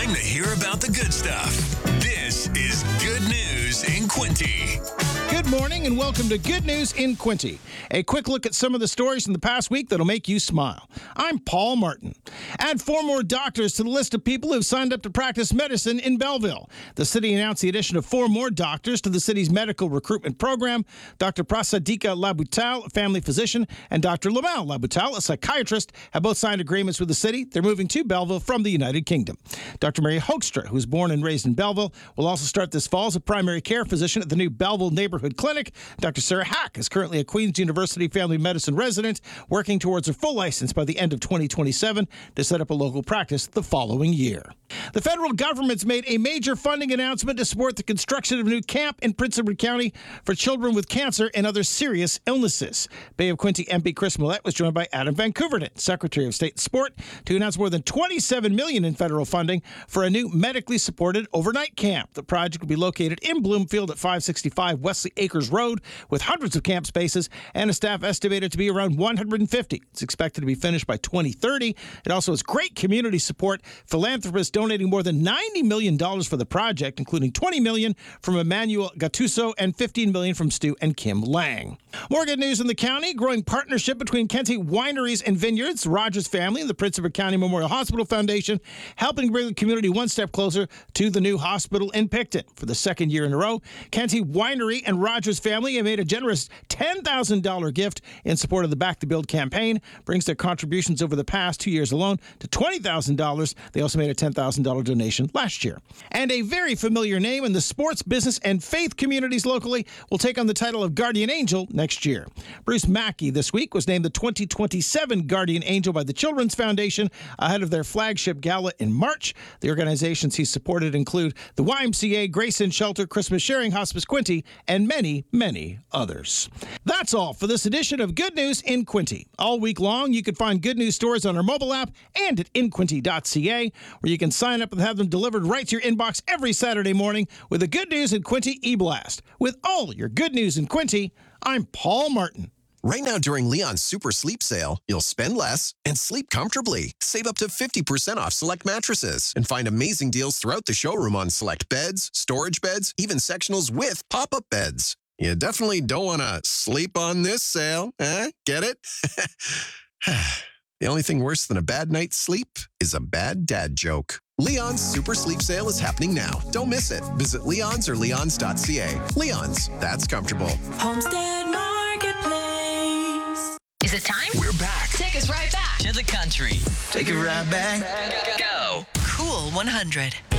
time to hear about the good stuff. This is Good News in Quinty. Good morning and welcome to Good News in Quinty. A quick look at some of the stories in the past week that'll make you smile. I'm Paul Martin. Add 4 more doctors to the list of people who have signed up to practice medicine in Belleville. The city announced the addition of 4 more doctors to the city's medical recruitment program. Dr. Prasadika Laboutal, a family physician, and Dr. Lamal Laboutal, a psychiatrist, have both signed agreements with the city. They're moving to Belleville from the United Kingdom. Dr. Mary Hoekstra, who was born and raised in Belleville, will also start this fall as a primary care physician at the new Belleville Neighborhood Clinic. Dr. Sarah Hack is currently a Queen's University family medicine resident, working towards her full license by the end of 2027 to set up a local practice the following year. The federal government's made a major funding announcement to support the construction of a new camp in Prince Edward County for children with cancer and other serious illnesses. Bay of Quinty MP Chris Millett was joined by Adam Van Couverton, Secretary of State and Sport, to announce more than $27 million in federal funding for a new medically supported overnight camp. The project will be located in Bloomfield at 565 Wesley Acres Road with hundreds of camp spaces and a staff estimated to be around 150. It's expected to be finished by 2030. It also has great community support. Philanthropists donating more than $90 million for the project, including $20 million from Emmanuel Gattuso and $15 million from Stu and Kim Lang. More good news in the county. Growing partnership between Quinty Wineries and Vineyards, Rogers family, and the Prince Edward County Memorial Hospital Foundation, helping bring the community one step closer to the new hospital in Picton. For the second year in a row, Quinty Winery and Rogers family have made a generous $10,000 gift in support of the Back to Build campaign. Brings their contributions over the past 2 years alone to $20,000. They also made a $10,000 donation last year. And a very familiar name in the sports, business, and faith communities locally will take on the title of Guardian Angel next year. Bruce Mackey this week was named the 2027 Guardian Angel by the Children's Foundation ahead of their flagship gala in March. The organizations he supported include the YMCA, Grayson Shelter, Christmas Sharing Hospice Quinty, and many, many others. That's all for this edition of Good News in Quinty. All week long, you can find good news stories on our mobile app and at inquinty.ca, where you can sign up and have them delivered right to your inbox every Saturday morning with a Good News in Quinty e-blast. With all your good news in Quinty, I'm Paul Martin. Right now during Leon's Super Sleep Sale, you'll spend less and sleep comfortably. Save up to 50% off select mattresses and find amazing deals throughout the showroom on select beds, storage beds, even sectionals with pop-up beds. You definitely don't want to sleep on this sale, eh? Get it? The only thing worse than a bad night's sleep is a bad dad joke. Leon's Super Sleep Sale is happening now. Don't miss it. Visit Leon's or leons.ca. Leon's, that's comfortable. Homestead Marketplace. Is it time? We're back. Take us right back To the country. Take it right back. Go. Cool 100.